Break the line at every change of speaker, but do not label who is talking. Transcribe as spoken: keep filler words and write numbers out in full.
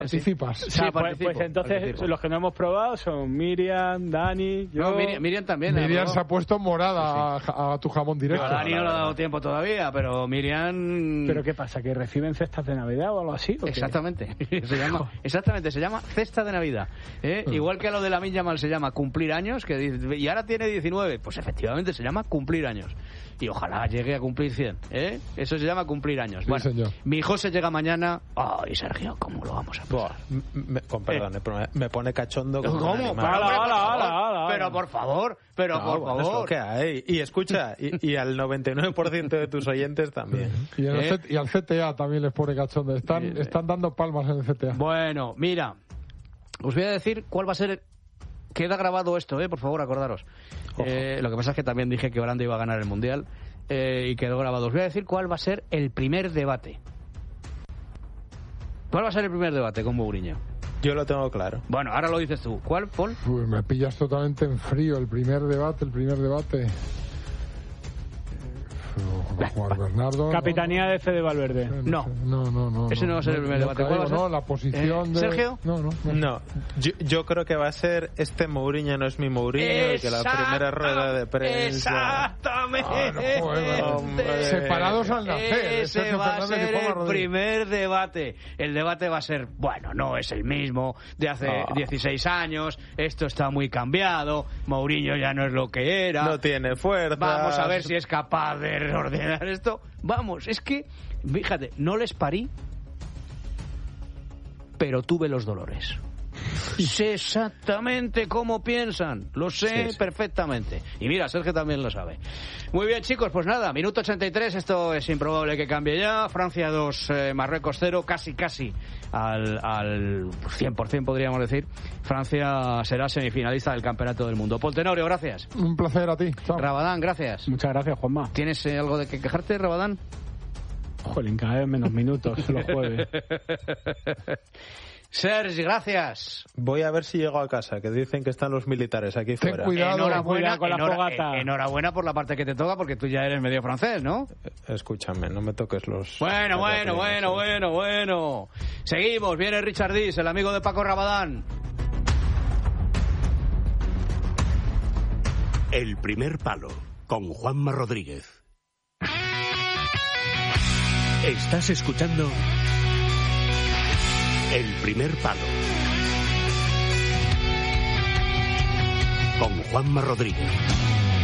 Participas.
Sí,
Sí, pues,
participo,
pues entonces
participo.
los que no hemos probado son Miriam, Dani, yo...
No, Miriam, Miriam también.
Miriam
¿no?
se ha puesto morada
Sí.
a, a tu jamón directo.
A Dani no le ha dado tiempo todavía, pero Miriam...
¿Pero qué pasa? ¿Que reciben cestas de Navidad o algo así? ¿o qué?
Exactamente, se llama, exactamente, se llama cesta de Navidad. ¿eh? Igual que a lo de la Yamal se llama cumplir años, que dice, y ahora tiene diecinueve, pues efectivamente se llama cumplir años. Y ojalá llegue a cumplir cien, ¿eh? Eso se llama cumplir años.
Sí,
bueno,
señor.
mi José llega mañana. Ay, Sergio, ¿cómo lo vamos a pasar?
Buah, me, con perdón, eh. me pone cachondo. como un
¿Cómo?
animal.
Pero,
Ala,
hombre, por
ala,
favor,
ala, ala, ala.
pero por favor, pero
No,
por
bueno, es lo
favor.
que hay. Y escucha, y, y al noventa y nueve por ciento de tus oyentes también.
Y, en el
¿Eh?
C- y al C T A también les pone cachondo. Están,
Sí, sí.
están dando palmas en el C T A.
Bueno, mira, os voy a decir cuál va a ser. Queda grabado esto, ¿eh? Por favor, acordaros. Eh, lo que pasa es que también dije que Holanda iba a ganar el Mundial eh, y quedó grabado. Os voy a decir cuál va a ser el primer debate. ¿Cuál va a ser el primer debate con Mourinho?
Yo lo tengo claro.
Bueno, ahora lo dices tú. ¿Cuál, Paul?
Uy, me pillas totalmente en frío. El primer debate, el primer debate. Va a jugar Bernardo.
Capitanía
no,
de Fede Valverde.
No.
No, no, no.
Ese no va a ser el primer debate. ¿Cuál va a ser?
No, la posición
Eh,
de...
¿Sergio?
No, no. no.
No, yo, yo creo que va a ser este Mourinho no es mi Mourinho, y que la
Exacta-
primera rueda de prensa...
Exactamente.
Ah, no, joder,
hombre.
Separados al nacer.
Ese
Sergio
va a
Fernández y
ser
Juanma
el
Rodríguez.
primer debate. El debate va a ser, bueno, no es el mismo de hace
Ah.
dieciséis años, esto está muy cambiado, Mourinho ya no es lo que era.
No tiene fuerza.
Vamos a ver si es capaz de ordenar esto. Vamos, es que, fíjate, no les parí, pero tuve los dolores. Sé exactamente cómo piensan, lo sé
Sí, sí.
perfectamente. Y mira, Sergio también lo sabe. Muy bien, chicos, pues nada, minuto ochenta y tres, esto es improbable que cambie ya. Francia dos, eh, Marruecos cero, casi casi al, al cien por ciento podríamos decir. Francia será semifinalista del Campeonato del Mundo. Paul Tenorio, gracias.
Un placer a ti. Chao.
Rabadán, gracias.
Muchas gracias, Juanma.
¿Tienes eh, algo de que quejarte, Rabadán?
Jolín, cada vez menos minutos los jueves.
Sergi, gracias.
Voy a ver si llego a casa, que dicen que están los militares aquí
Ten
fuera.
cuidado.
Enhorabuena,
cuidado con la
enhora-
fogata.
en- enhorabuena por la parte que te toca, porque tú ya eres medio francés, ¿no?
Escúchame, no me toques los...
Bueno,
los
bueno,
apellidos,
bueno,
¿eh?
bueno, bueno. Seguimos, viene Richard Dis, el amigo de Paco Rabadán.
El primer palo, con Juanma Rodríguez. Estás escuchando El primer palo, con Juanma Rodríguez.